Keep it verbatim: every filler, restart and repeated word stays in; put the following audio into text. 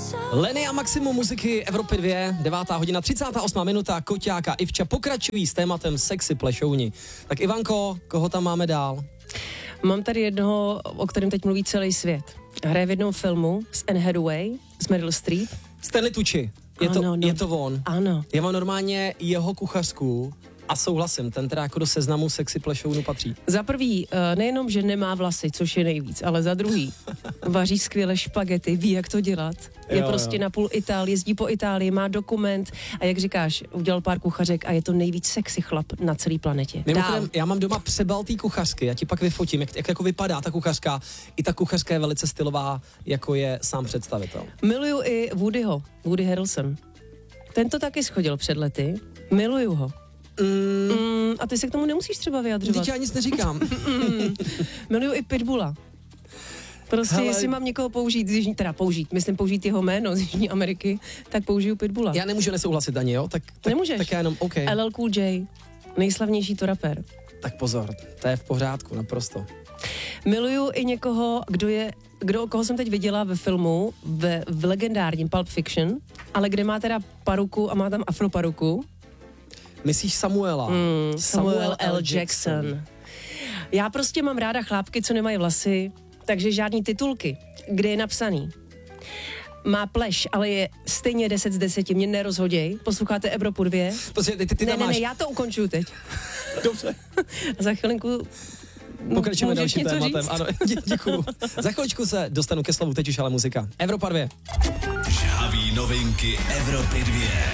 Lenny a Maximum muziky Evropy dva, devátá hodina, třicátá osmá minuta, Koťák a Ivča pokračují s tématem sexy plešouni. Tak Ivanko, koho tam máme dál? Mám tady jednoho, o kterém teď mluví celý svět. Hraje v jednom filmu s Anne Hathaway, s Meryl Streep. Stanley Tucci. Je, ano, to, no, je to on. Ano. Já mám normálně jeho kuchařku a souhlasím, ten teda jako do seznamu sexy plešounu patří. Za prvý, nejenom, že nemá vlasy, což je nejvíc, ale za druhý, vaří skvěle špagety, ví, jak to dělat. Je Jo, prostě jo. na půl Itálie, jezdí po Itálii, má dokument a jak říkáš, udělal pár kuchařek a je to nejvíc sexy chlap na celé planetě. Mimochodem, já mám doma přebal té kuchařky, já ti pak vyfotím, jak, jak jako vypadá ta kuchařka. I ta kuchařka je velice stylová, jako je sám představitel. Miluju i Woodyho, Woody Harrelson. Ten to taky schodil před lety. Miluju ho. Mm, Mm, a ty se k tomu nemusíš třeba vyjadřovat. Teď já nic neříkám. Mm, miluju i Pitbulla. Prostě Hele, jestli mám někoho použít, z Jižní, teda použít, myslím použít jeho jméno z Jižní Ameriky, tak použiju Pitbulla. Já nemůžu nesouhlasit ani, jo? Tak, tak, Nemůžeš. Tak já jenom, OK. L L Cool J, nejslavnější to rapper. Tak pozor, to je v pořádku, naprosto. Miluju i někoho, kdo je, kdo, koho jsem teď viděla ve filmu, v, v legendárním Pulp Fiction, ale kde má teda paruku a má tam afroparuku. Myslíš Samuela? Mm, Samuel, Samuel L. L. Jackson. Jackson. Já prostě mám ráda chlápky, co nemají vlasy, takže žádný titulky, kde je napsaný. Má pleš, ale je stejně deset z deseti, mě nerozhoděj. Posloucháte Evropu dva? Prostě ty, ty, ty Ne, tam ne, máš... ne, já to ukončuju teď. Dobře. A za chvilinku Pokračujeme můžeš dalším něco tématem. říct? Ano, dě, děkuju. Za chviličku se dostanu ke slovu, teď už ale muzika. Evropa dva. Žhaví novinky Evropy dva.